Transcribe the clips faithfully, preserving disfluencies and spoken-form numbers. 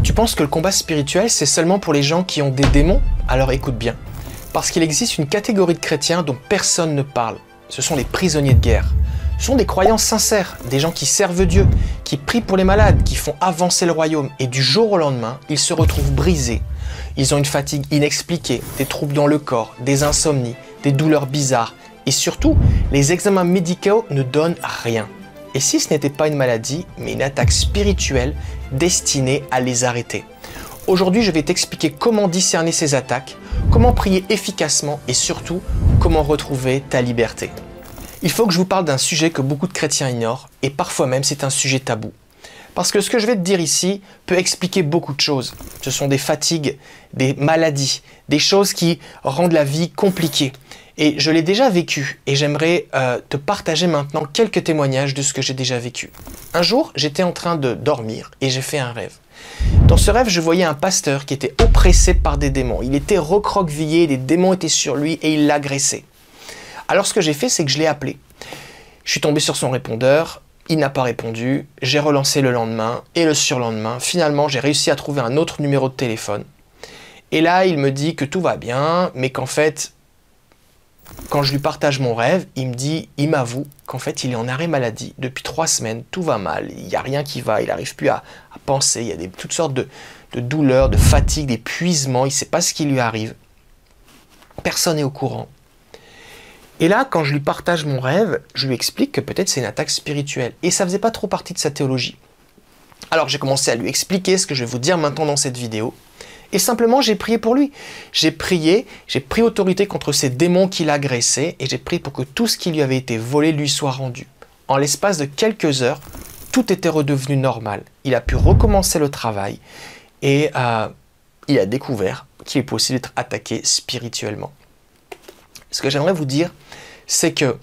Tu penses que le combat spirituel, c'est seulement pour les gens qui ont des démons? Alors écoute bien. Parce qu'il existe une catégorie de chrétiens dont personne ne parle. Ce sont les prisonniers de guerre. Ce sont des croyants sincères, des gens qui servent Dieu, qui prient pour les malades, qui font avancer le royaume. Et du jour au lendemain, ils se retrouvent brisés. Ils ont une fatigue inexpliquée, des troubles dans le corps, des insomnies, des douleurs bizarres. Et surtout, les examens médicaux ne donnent rien. Et si ce n'était pas une maladie, mais une attaque spirituelle destinée à les arrêter. Aujourd'hui, je vais t'expliquer comment discerner ces attaques, comment prier efficacement et surtout, comment retrouver ta liberté. Il faut que je vous parle d'un sujet que beaucoup de chrétiens ignorent et parfois même c'est un sujet tabou. Parce que ce que je vais te dire ici peut expliquer beaucoup de choses. Ce sont des fatigues, des maladies, des choses qui rendent la vie compliquée. Et je l'ai déjà vécu et j'aimerais euh, te partager maintenant quelques témoignages de ce que j'ai déjà vécu. Un jour, j'étais en train de dormir et j'ai fait un rêve. Dans ce rêve, je voyais un pasteur qui était oppressé par des démons. Il était recroquevillé, des démons étaient sur lui et il l'agressait. Alors ce que j'ai fait, c'est que je l'ai appelé. Je suis tombé sur son répondeur, il n'a pas répondu, j'ai relancé le lendemain et le surlendemain. Finalement, j'ai réussi à trouver un autre numéro de téléphone. Et là, il me dit que tout va bien, mais qu'en fait, quand je lui partage mon rêve, il me dit, il m'avoue qu'en fait, il est en arrêt maladie depuis trois semaines, tout va mal, il n'y a rien qui va, il n'arrive plus à, à penser, il y a des, toutes sortes de, de douleurs, de fatigue, d'épuisement, il ne sait pas ce qui lui arrive. Personne n'est au courant. Et là, quand je lui partage mon rêve, je lui explique que peut-être c'est une attaque spirituelle. Et ça ne faisait pas trop partie de sa théologie. Alors j'ai commencé à lui expliquer ce que je vais vous dire maintenant dans cette vidéo. Et simplement, j'ai prié pour lui. J'ai prié, j'ai pris autorité contre ces démons qui l'agressaient et j'ai prié pour que tout ce qui lui avait été volé lui soit rendu. En l'espace de quelques heures, tout était redevenu normal. Il a pu recommencer le travail et euh, il a découvert qu'il est possible d'être attaqué spirituellement. Ce que j'aimerais vous dire, c'est que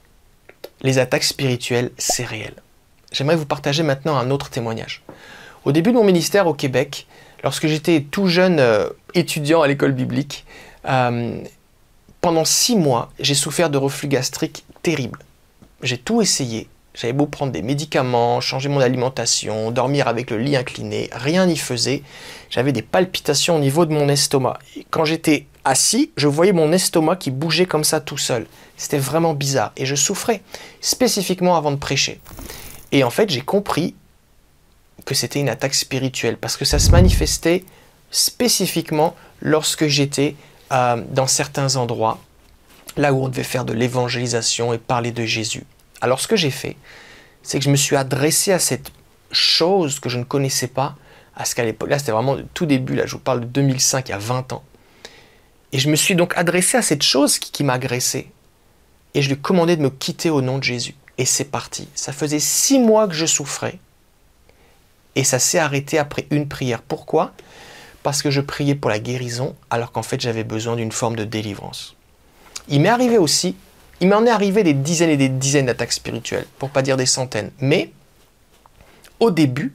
les attaques spirituelles, c'est réel. J'aimerais vous partager maintenant un autre témoignage. Au début de mon ministère au Québec, lorsque j'étais tout jeune euh, étudiant à l'école biblique, euh, pendant six mois, j'ai souffert de reflux gastrique terrible. J'ai tout essayé. J'avais beau prendre des médicaments, changer mon alimentation, dormir avec le lit incliné, rien n'y faisait. J'avais des palpitations au niveau de mon estomac. Et quand j'étais assis, je voyais mon estomac qui bougeait comme ça tout seul. C'était vraiment bizarre. Et je souffrais, spécifiquement avant de prêcher. Et en fait, j'ai compris que c'était une attaque spirituelle, parce que ça se manifestait spécifiquement lorsque j'étais euh, dans certains endroits, là où on devait faire de l'évangélisation et parler de Jésus. Alors ce que j'ai fait, c'est que je me suis adressé à cette chose que je ne connaissais pas, à ce qu'à l'époque, là c'était vraiment le tout début, là je vous parle de deux mille cinq, il y a vingt ans. Et je me suis donc adressé à cette chose qui, qui m'agressait. Et je lui ai commandé de me quitter au nom de Jésus. Et c'est parti. Ça faisait six mois que je souffrais. Et ça s'est arrêté après une prière. Pourquoi? Parce que je priais pour la guérison, alors qu'en fait j'avais besoin d'une forme de délivrance. Il m'est arrivé aussi, il m'en est arrivé des dizaines et des dizaines d'attaques spirituelles, pour pas dire des centaines. Mais, au début,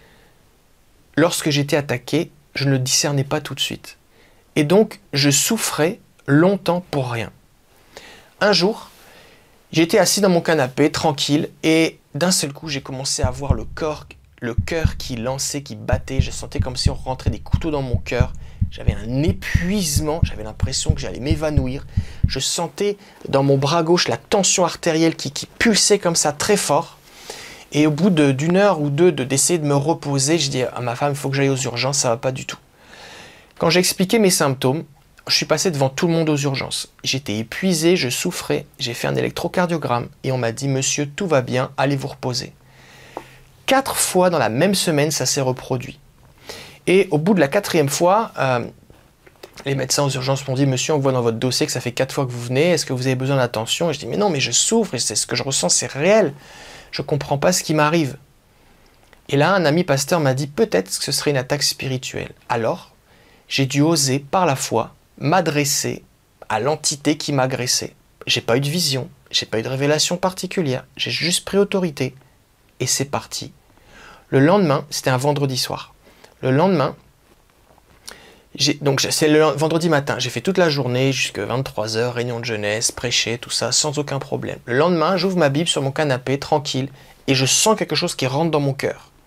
lorsque j'étais attaqué, je ne le discernais pas tout de suite. Et donc, je souffrais longtemps pour rien. Un jour, j'étais assis dans mon canapé, tranquille, et d'un seul coup, j'ai commencé à voir le corps, le cœur qui lançait, qui battait. Je sentais comme si on rentrait des couteaux dans mon cœur. J'avais un épuisement, j'avais l'impression que j'allais m'évanouir. Je sentais dans mon bras gauche la tension artérielle qui, qui pulsait comme ça très fort. Et au bout de, d'une heure ou deux de, d'essayer de me reposer, je dis à ma femme, il faut que j'aille aux urgences, ça ne va pas du tout. Quand j'ai expliqué mes symptômes, je suis passé devant tout le monde aux urgences. J'étais épuisé, je souffrais, j'ai fait un électrocardiogramme et on m'a dit « Monsieur, tout va bien, allez vous reposer ». Quatre fois dans la même semaine, ça s'est reproduit. Et au bout de la quatrième fois, euh, les médecins aux urgences m'ont dit « Monsieur, on voit dans votre dossier que ça fait quatre fois que vous venez, est-ce que vous avez besoin d'attention ?» Et je dis « Mais non, mais je souffre et c'est ce que je ressens, c'est réel. Je ne comprends pas ce qui m'arrive. » Et là, un ami pasteur m'a dit « Peut-être que ce serait une attaque spirituelle. » Alors, j'ai dû oser, par la foi, m'adresser à l'entité qui m'agressait. J'ai pas eu de vision, j'ai pas eu de révélation particulière, j'ai juste pris autorité. Et c'est parti. Le lendemain, c'était un vendredi soir. Le lendemain, j'ai, donc c'est le vendredi matin, j'ai fait toute la journée, jusqu'à vingt-trois heures, réunion de jeunesse, prêcher, tout ça, sans aucun problème. Le lendemain, j'ouvre ma Bible sur mon canapé, tranquille, et je sens quelque chose qui rentre dans mon cœur.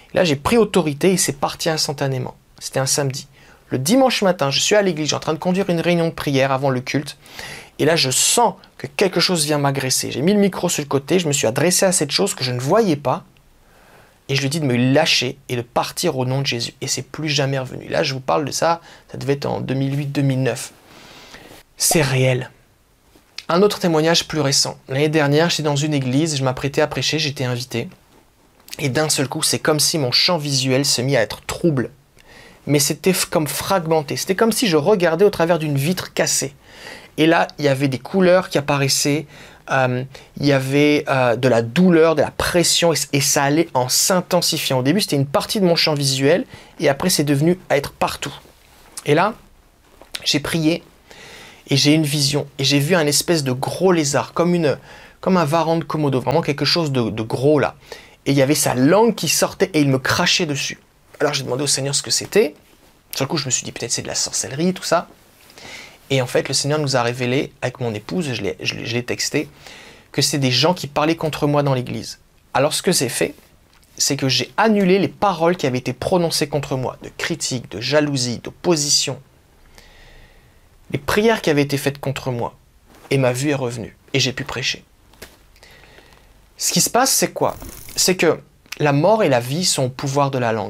Là, j'ai pris autorité et c'est parti instantanément. C'était un samedi. Le dimanche matin, je suis à l'église, je suis en train de conduire une réunion de prière avant le culte. Et là, je sens que quelque chose vient m'agresser. J'ai mis le micro sur le côté, je me suis adressé à cette chose que je ne voyais pas. Et je lui ai dit de me lâcher et de partir au nom de Jésus. Et c'est plus jamais revenu. Là, je vous parle de ça, ça devait être en deux mille huit deux mille neuf. C'est réel. Un autre témoignage plus récent. L'année dernière, j'étais dans une église, je m'apprêtais à prêcher, j'étais invité. Et d'un seul coup, c'est comme si mon champ visuel se mit à être trouble. Mais c'était comme fragmenté. C'était comme si je regardais au travers d'une vitre cassée. Et là, il y avait des couleurs qui apparaissaient, euh, il y avait euh, de la douleur, de la pression, et, et ça allait en s'intensifiant. Au début, c'était une partie de mon champ visuel, et après, c'est devenu à être partout. Et là, j'ai prié, et j'ai une vision, et j'ai vu un espèce de gros lézard, comme, une, comme un varan de Komodo, vraiment quelque chose de, de gros là. Et il y avait sa langue qui sortait, et il me crachait dessus. Alors j'ai demandé au Seigneur ce que c'était. Sur le coup, je me suis dit peut-être c'est de la sorcellerie, tout ça. Et en fait, le Seigneur nous a révélé, avec mon épouse, je l'ai, je l'ai texté, que c'est des gens qui parlaient contre moi dans l'église. Alors ce que j'ai fait, c'est que j'ai annulé les paroles qui avaient été prononcées contre moi, de critiques, de jalousie, d'opposition. Les prières qui avaient été faites contre moi. Et ma vue est revenue. Et j'ai pu prêcher. Ce qui se passe, c'est quoi? C'est que la mort et la vie sont au pouvoir de la langue.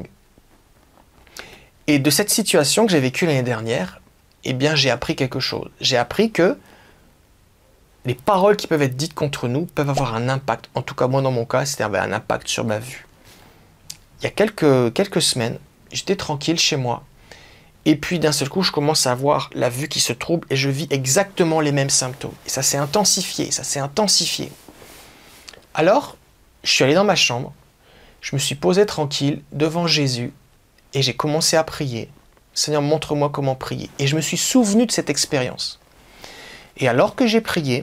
Et de cette situation que j'ai vécue l'année dernière, eh bien, j'ai appris quelque chose. J'ai appris que les paroles qui peuvent être dites contre nous peuvent avoir un impact. En tout cas, moi, dans mon cas, c'était un impact sur ma vue. Il y a quelques, quelques semaines, j'étais tranquille chez moi. Et puis, d'un seul coup, je commence à avoir la vue qui se trouble et je vis exactement les mêmes symptômes. Et ça s'est intensifié, ça s'est intensifié. Alors, je suis allé dans ma chambre, je me suis posé tranquille devant Jésus et j'ai commencé à prier. Seigneur, montre-moi comment prier. Et je me suis souvenu de cette expérience. Et alors que j'ai prié,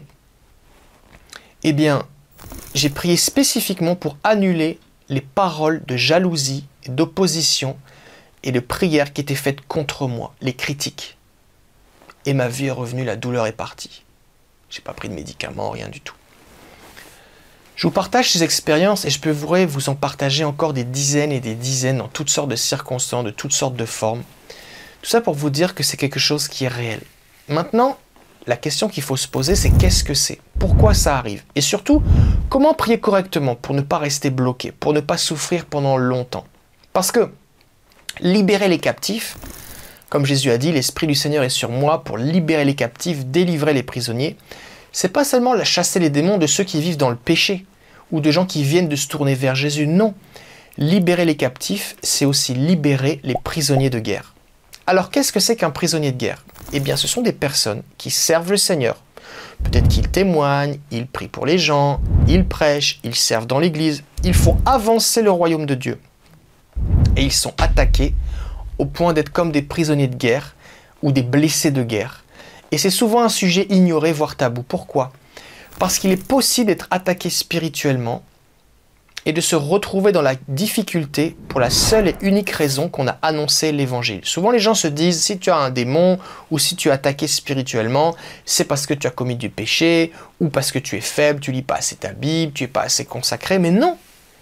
eh bien, j'ai prié spécifiquement pour annuler les paroles de jalousie, d'opposition et de prière qui étaient faites contre moi, les critiques. Et ma vie est revenue, la douleur est partie. Je n'ai pas pris de médicaments, rien du tout. Je vous partage ces expériences et je pourrais vous en partager encore des dizaines et des dizaines dans toutes sortes de circonstances, de toutes sortes de formes. Tout ça pour vous dire que c'est quelque chose qui est réel. Maintenant, la question qu'il faut se poser, c'est qu'est-ce que c'est? Pourquoi ça arrive? Et surtout, comment prier correctement pour ne pas rester bloqué, pour ne pas souffrir pendant longtemps? Parce que libérer les captifs, comme Jésus a dit, l'Esprit du Seigneur est sur moi pour libérer les captifs, délivrer les prisonniers. C'est pas seulement la chasser les démons de ceux qui vivent dans le péché ou de gens qui viennent de se tourner vers Jésus. Non, libérer les captifs, c'est aussi libérer les prisonniers de guerre. Alors, qu'est-ce que c'est qu'un prisonnier de guerre? Eh bien, ce sont des personnes qui servent le Seigneur. Peut-être qu'ils témoignent, ils prient pour les gens, ils prêchent, ils servent dans l'église. Ils font avancer le royaume de Dieu. Et ils sont attaqués au point d'être comme des prisonniers de guerre ou des blessés de guerre. Et c'est souvent un sujet ignoré, voire tabou. Pourquoi? Parce qu'il est possible d'être attaqué spirituellement et de se retrouver dans la difficulté pour la seule et unique raison qu'on a annoncé l'évangile. Souvent les gens se disent, si tu as un démon ou si tu es attaqué spirituellement, c'est parce que tu as commis du péché ou parce que tu es faible, tu lis pas assez ta Bible, tu es pas assez consacré. Mais non!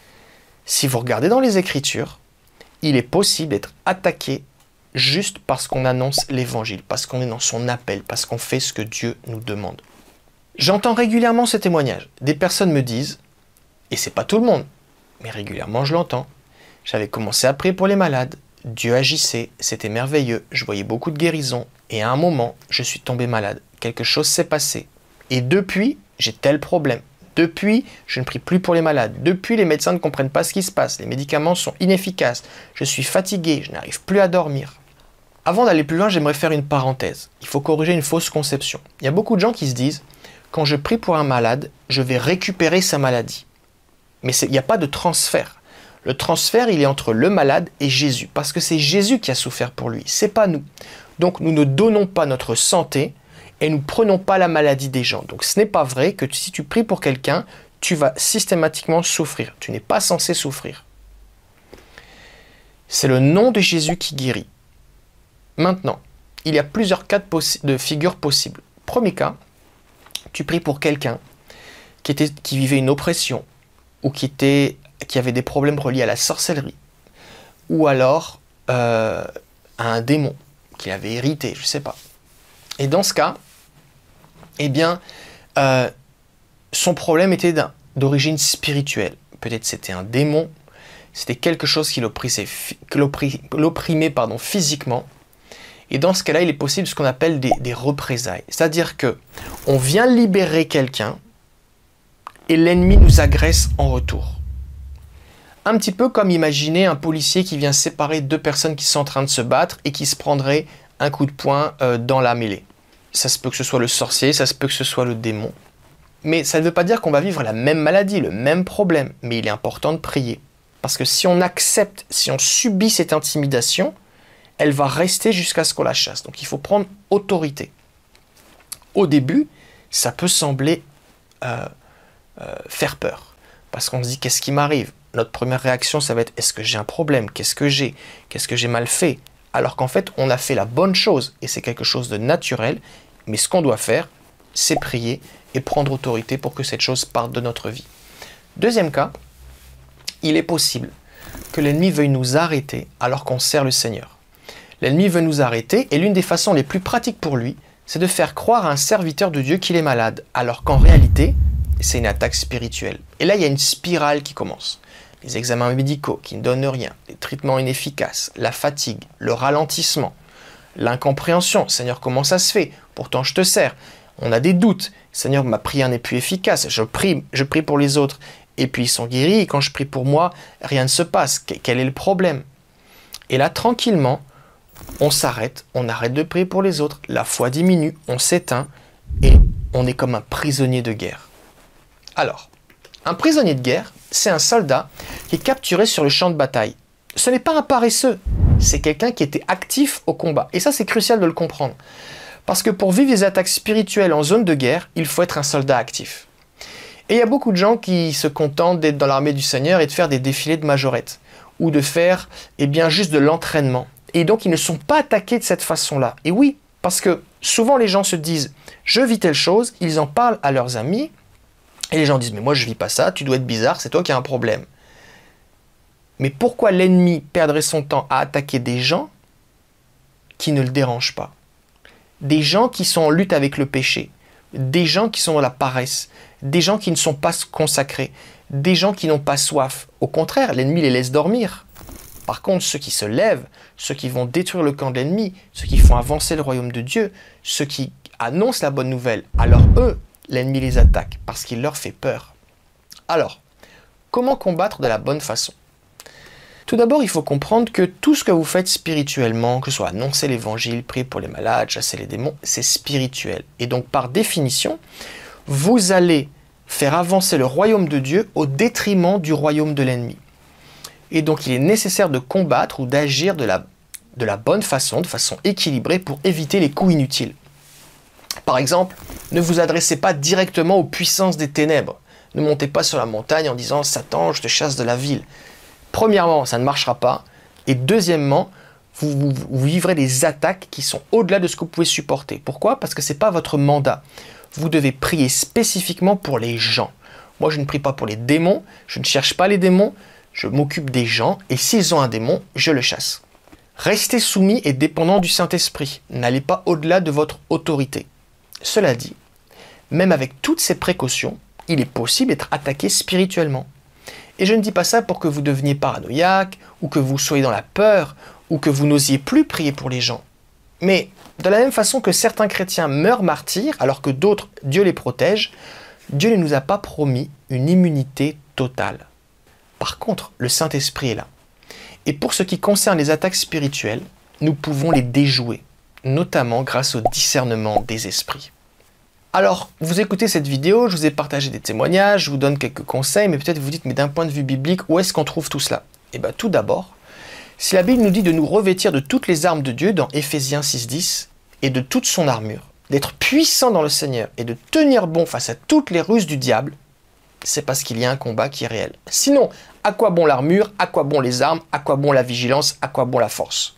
Si vous regardez dans les Écritures, il est possible d'être attaqué juste parce qu'on annonce l'évangile, parce qu'on est dans son appel, parce qu'on fait ce que Dieu nous demande. J'entends régulièrement ce témoignage. Des personnes me disent, et c'est pas tout le monde, mais régulièrement je l'entends, j'avais commencé à prier pour les malades, Dieu agissait, c'était merveilleux, je voyais beaucoup de guérisons, et à un moment, je suis tombé malade. Quelque chose s'est passé. Et depuis, j'ai tel problème. Depuis, je ne prie plus pour les malades. Depuis, les médecins ne comprennent pas ce qui se passe. Les médicaments sont inefficaces. Je suis fatigué, je n'arrive plus à dormir. Avant d'aller plus loin, j'aimerais faire une parenthèse. Il faut corriger une fausse conception. Il y a beaucoup de gens qui se disent, quand je prie pour un malade, je vais récupérer sa maladie. Mais il n'y a pas de transfert. Le transfert, il est entre le malade et Jésus, parce que c'est Jésus qui a souffert pour lui, c'est pas nous. Donc nous ne donnons pas notre santé et nous ne prenons pas la maladie des gens. Donc ce n'est pas vrai que si tu pries pour quelqu'un, tu vas systématiquement souffrir. Tu n'es pas censé souffrir. C'est le nom de Jésus qui guérit. Maintenant, il y a plusieurs cas de, de figures possibles. Premier cas, tu pries pour quelqu'un qui, était, qui vivait une oppression ou qui, était, qui avait des problèmes reliés à la sorcellerie. ou alors euh, à un démon qu'il avait hérité, je ne sais pas. Et dans ce cas, eh bien, euh, son problème était d'origine spirituelle. Peut-être c'était un démon, c'était quelque chose qui l'opprimait pardon, physiquement. Et dans ce cas-là, il est possible ce qu'on appelle des, des représailles. C'est-à-dire que on vient libérer quelqu'un et l'ennemi nous agresse en retour. Un petit peu comme imaginer un policier qui vient séparer deux personnes qui sont en train de se battre et qui se prendrait un coup de poing euh, dans la mêlée. Ça se peut que ce soit le sorcier, ça se peut que ce soit le démon. Mais ça ne veut pas dire qu'on va vivre la même maladie, le même problème. Mais il est important de prier. Parce que si on accepte, si on subit cette intimidation, elle va rester jusqu'à ce qu'on la chasse. Donc il faut prendre autorité. Au début, ça peut sembler euh, euh, faire peur. Parce qu'on se dit, qu'est-ce qui m'arrive? Notre première réaction, ça va être, est-ce que j'ai un problème? Qu'est-ce que j'ai? Qu'est-ce que j'ai mal fait? Alors qu'en fait, on a fait la bonne chose. Et c'est quelque chose de naturel. Mais ce qu'on doit faire, c'est prier et prendre autorité pour que cette chose parte de notre vie. Deuxième cas, il est possible que l'ennemi veuille nous arrêter alors qu'on sert le Seigneur. L'ennemi veut nous arrêter et l'une des façons les plus pratiques pour lui, c'est de faire croire à un serviteur de Dieu qu'il est malade, alors qu'en réalité, c'est une attaque spirituelle. Et là, il y a une spirale qui commence. Les examens médicaux qui ne donnent rien, les traitements inefficaces, la fatigue, le ralentissement, l'incompréhension. Seigneur, comment ça se fait? Pourtant, je te sers. On a des doutes. Seigneur, ma prière n'est plus efficace. Je prie, je prie pour les autres. Et puis ils sont guéris. Et quand je prie pour moi, rien ne se passe. Quel est le problème? Et là, tranquillement, on s'arrête. On arrête de prier pour les autres. La foi diminue. On s'éteint. Et on est comme un prisonnier de guerre. Alors, un prisonnier de guerre, c'est un soldat qui est capturé sur le champ de bataille. Ce n'est pas un paresseux. C'est quelqu'un qui était actif au combat. Et ça, c'est crucial de le comprendre. Parce que pour vivre des attaques spirituelles en zone de guerre, il faut être un soldat actif. Et il y a beaucoup de gens qui se contentent d'être dans l'armée du Seigneur et de faire des défilés de majorettes. Ou de faire eh bien, juste de l'entraînement. Et donc, ils ne sont pas attaqués de cette façon-là. Et oui, parce que souvent les gens se disent « je vis telle chose », ils en parlent à leurs amis. Et les gens disent « mais moi je vis pas ça, tu dois être bizarre, c'est toi qui as un problème ». Mais pourquoi l'ennemi perdrait son temps à attaquer des gens qui ne le dérangent pas? Des gens qui sont en lutte avec le péché, des gens qui sont dans la paresse, des gens qui ne sont pas consacrés, des gens qui n'ont pas soif. Au contraire, l'ennemi les laisse dormir. Par contre, ceux qui se lèvent, ceux qui vont détruire le camp de l'ennemi, ceux qui font avancer le royaume de Dieu, ceux qui annoncent la bonne nouvelle, alors eux, l'ennemi les attaque parce qu'il leur fait peur. Alors, comment combattre de la bonne façon? Tout d'abord, il faut comprendre que tout ce que vous faites spirituellement, que ce soit annoncer l'évangile, prier pour les malades, chasser les démons, c'est spirituel. Et donc, par définition, vous allez faire avancer le royaume de Dieu au détriment du royaume de l'ennemi. Et donc, il est nécessaire de combattre ou d'agir de la, de la bonne façon, de façon équilibrée pour éviter les coups inutiles. Par exemple, ne vous adressez pas directement aux puissances des ténèbres. Ne montez pas sur la montagne en disant « Satan, je te chasse de la ville ». Premièrement, ça ne marchera pas. Et deuxièmement, vous, vous, vous vivrez des attaques qui sont au-delà de ce que vous pouvez supporter. Pourquoi? Parce que ce n'est pas votre mandat. Vous devez prier spécifiquement pour les gens. Moi, je ne prie pas pour les démons. Je ne cherche pas les démons. Je m'occupe des gens. Et s'ils ont un démon, je le chasse. Restez soumis et dépendant du Saint-Esprit. N'allez pas au-delà de votre autorité. Cela dit, même avec toutes ces précautions, il est possible d'être attaqué spirituellement. Et je ne dis pas ça pour que vous deveniez paranoïaque, ou que vous soyez dans la peur, ou que vous n'osiez plus prier pour les gens. Mais de la même façon que certains chrétiens meurent martyrs, alors que d'autres, Dieu les protège, Dieu ne nous a pas promis une immunité totale. Par contre, le Saint-Esprit est là. Et pour ce qui concerne les attaques spirituelles, nous pouvons les déjouer, notamment grâce au discernement des esprits. Alors, vous écoutez cette vidéo, je vous ai partagé des témoignages, je vous donne quelques conseils, mais peut-être vous dites, mais d'un point de vue biblique, où est-ce qu'on trouve tout cela? Eh bien, tout d'abord, si la Bible nous dit de nous revêtir de toutes les armes de Dieu, dans Éphésiens six dix, et de toute son armure, d'être puissant dans le Seigneur, et de tenir bon face à toutes les ruses du diable, c'est parce qu'il y a un combat qui est réel. Sinon, à quoi bon l'armure? À quoi bon les armes? À quoi bon la vigilance? À quoi bon la force?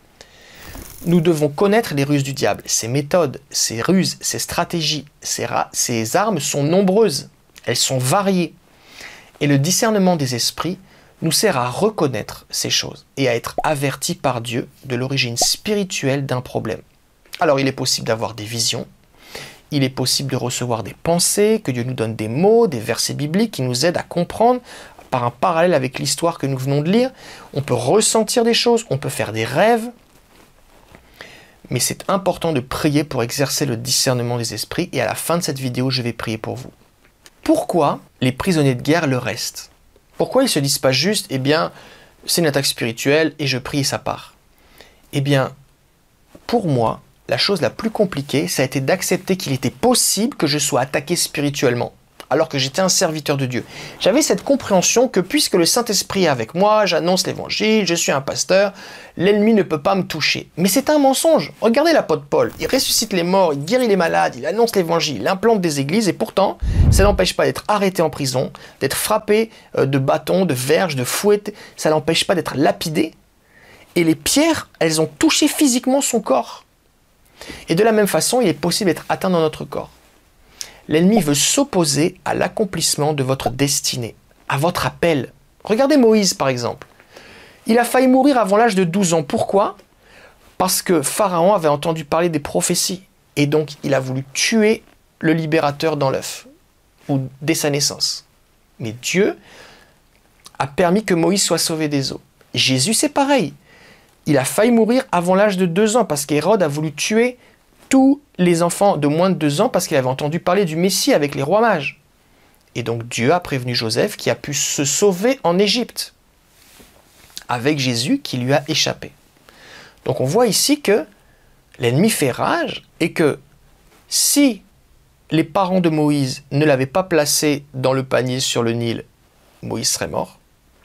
Nous devons connaître les ruses du diable, ses méthodes, ses ruses, ses stratégies, ses, ses armes sont nombreuses, elles sont variées. Et le discernement des esprits nous sert à reconnaître ces choses et à être avertis par Dieu de l'origine spirituelle d'un problème. Alors il est possible d'avoir des visions, il est possible de recevoir des pensées, que Dieu nous donne des mots, des versets bibliques qui nous aident à comprendre par un parallèle avec l'histoire que nous venons de lire. On peut ressentir des choses, on peut faire des rêves, mais c'est important de prier pour exercer le discernement des esprits et à la fin de cette vidéo, je vais prier pour vous. Pourquoi les prisonniers de guerre le restent? Pourquoi ils ne se disent pas juste, eh bien, c'est une attaque spirituelle et je prie et ça part? Eh bien, pour moi, la chose la plus compliquée, ça a été d'accepter qu'il était possible que je sois attaqué spirituellement, alors que j'étais un serviteur de Dieu. J'avais cette compréhension que puisque le Saint-Esprit est avec moi, j'annonce l'évangile, je suis un pasteur, l'ennemi ne peut pas me toucher. Mais c'est un mensonge. Regardez l'apôtre Paul, il ressuscite les morts, il guérit les malades, il annonce l'évangile, il implante des églises, et pourtant, ça n'empêche pas d'être arrêté en prison, d'être frappé de bâtons, de verges, de fouettes, ça n'empêche pas d'être lapidé. Et les pierres, elles ont touché physiquement son corps. Et de la même façon, il est possible d'être atteint dans notre corps. L'ennemi veut s'opposer à l'accomplissement de votre destinée, à votre appel. Regardez Moïse par exemple. Il a failli mourir avant l'âge de douze ans. Pourquoi? Parce que Pharaon avait entendu parler des prophéties. Et donc il a voulu tuer le libérateur dans l'œuf, ou dès sa naissance. Mais Dieu a permis que Moïse soit sauvé des eaux. Jésus c'est pareil. Il a failli mourir avant l'âge de deux ans parce qu'Hérode a voulu tuer tous les enfants de moins de deux ans parce qu'il avait entendu parler du Messie avec les rois mages. Et donc Dieu a prévenu Joseph qui a pu se sauver en Égypte avec Jésus qui lui a échappé. Donc on voit ici que l'ennemi fait rage et que si les parents de Moïse ne l'avaient pas placé dans le panier sur le Nil, Moïse serait mort.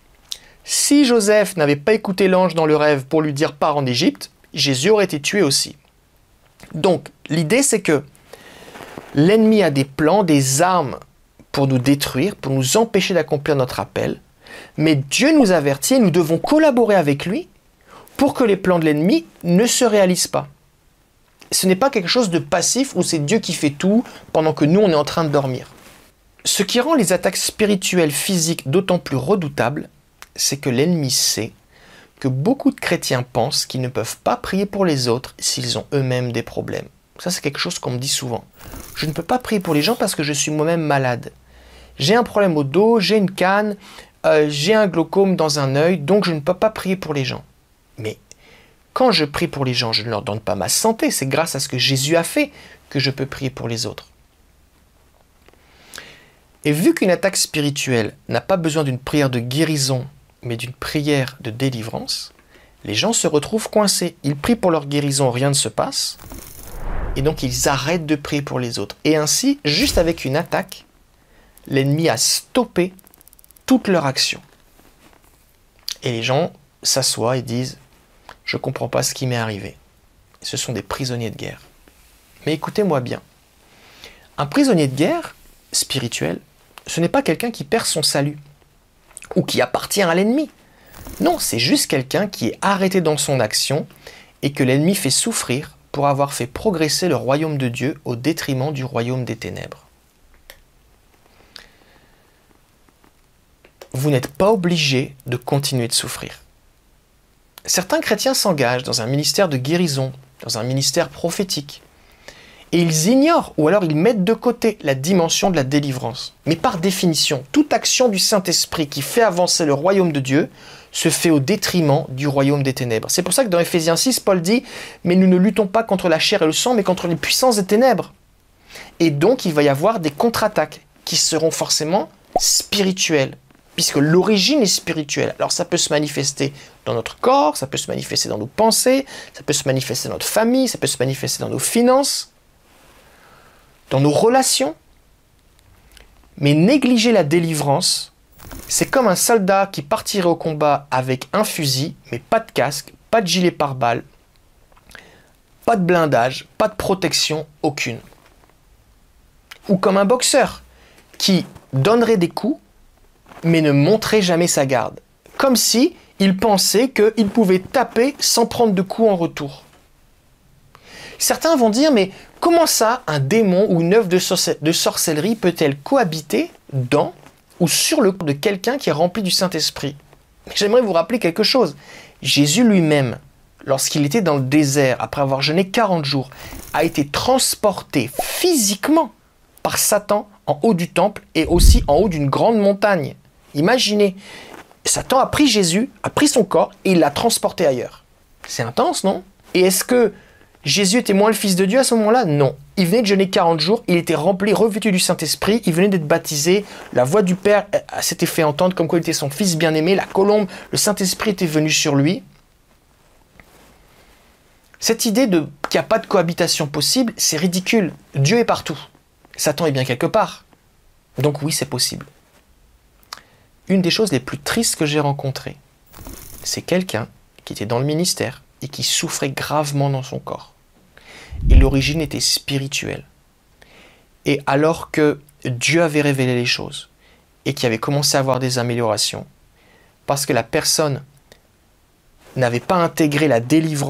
Si Joseph n'avait pas écouté l'ange dans le rêve pour lui dire « pars en Égypte », Jésus aurait été tué aussi. Donc, l'idée c'est que l'ennemi a des plans, des armes pour nous détruire, pour nous empêcher d'accomplir notre appel, mais Dieu nous avertit et nous devons collaborer avec lui pour que les plans de l'ennemi ne se réalisent pas. Ce n'est pas quelque chose de passif où c'est Dieu qui fait tout pendant que nous on est en train de dormir. Ce qui rend les attaques spirituelles physiques d'autant plus redoutables, c'est que l'ennemi sait que beaucoup de chrétiens pensent qu'ils ne peuvent pas prier pour les autres s'ils ont eux-mêmes des problèmes. Ça, c'est quelque chose qu'on me dit souvent. Je ne peux pas prier pour les gens parce que je suis moi-même malade. J'ai un problème au dos, j'ai une canne, euh, j'ai un glaucome dans un œil, donc je ne peux pas prier pour les gens. Mais quand je prie pour les gens, je ne leur donne pas ma santé. C'est grâce à ce que Jésus a fait que je peux prier pour les autres. Et vu qu'une attaque spirituelle n'a pas besoin d'une prière de guérison, mais d'une prière de délivrance, les gens se retrouvent coincés. Ils prient pour leur guérison, rien ne se passe, et donc ils arrêtent de prier pour les autres. Et ainsi, juste avec une attaque, l'ennemi a stoppé toute leur action. Et les gens s'assoient et disent « Je ne comprends pas ce qui m'est arrivé ». Ce sont des prisonniers de guerre. Mais écoutez-moi bien. Un prisonnier de guerre spirituel, ce n'est pas quelqu'un qui perd son salut ou qui appartient à l'ennemi. Non, c'est juste quelqu'un qui est arrêté dans son action et que l'ennemi fait souffrir pour avoir fait progresser le royaume de Dieu au détriment du royaume des ténèbres. Vous n'êtes pas obligé de continuer de souffrir. Certains chrétiens s'engagent dans un ministère de guérison, dans un ministère prophétique, et ils ignorent ou alors ils mettent de côté la dimension de la délivrance. Mais par définition, toute action du Saint-Esprit qui fait avancer le royaume de Dieu se fait au détriment du royaume des ténèbres. C'est pour ça que dans Éphésiens six, Paul dit « Mais nous ne luttons pas contre la chair et le sang, mais contre les puissances des ténèbres. » Et donc il va y avoir des contre-attaques qui seront forcément spirituelles, puisque l'origine est spirituelle. Alors ça peut se manifester dans notre corps, ça peut se manifester dans nos pensées, ça peut se manifester dans notre famille, ça peut se manifester dans nos finances, dans nos relations. Mais négliger la délivrance, c'est comme un soldat qui partirait au combat avec un fusil, mais pas de casque, pas de gilet pare-balles, pas de blindage, pas de protection aucune. Ou comme un boxeur qui donnerait des coups, mais ne montrait jamais sa garde. Comme si il pensait qu'il pouvait taper sans prendre de coups en retour. Certains vont dire, mais comment ça, un démon ou une œuvre de, sorce de sorcellerie peut-elle cohabiter dans ou sur le corps de quelqu'un qui est rempli du Saint-Esprit? Mais j'aimerais vous rappeler quelque chose. Jésus lui-même, lorsqu'il était dans le désert, après avoir jeûné quarante jours, a été transporté physiquement par Satan en haut du temple et aussi en haut d'une grande montagne. Imaginez, Satan a pris Jésus, a pris son corps et il l'a transporté ailleurs. C'est intense, non? Et est-ce que Jésus était moins le Fils de Dieu à ce moment-là? Non. Il venait de jeûner quarante jours, il était rempli, revêtu du Saint-Esprit, il venait d'être baptisé, la voix du Père s'était fait entendre comme quoi il était son Fils bien-aimé, la colombe, le Saint-Esprit était venu sur lui. Cette idée de qu'il n'y a pas de cohabitation possible, c'est ridicule. Dieu est partout. Satan est bien quelque part. Donc oui, c'est possible. Une des choses les plus tristes que j'ai rencontrées, c'est quelqu'un qui était dans le ministère et qui souffrait gravement dans son corps. Et l'origine était spirituelle. Et alors que Dieu avait révélé les choses et qu'il avait commencé à avoir des améliorations, parce que la personne n'avait pas intégré la délivrance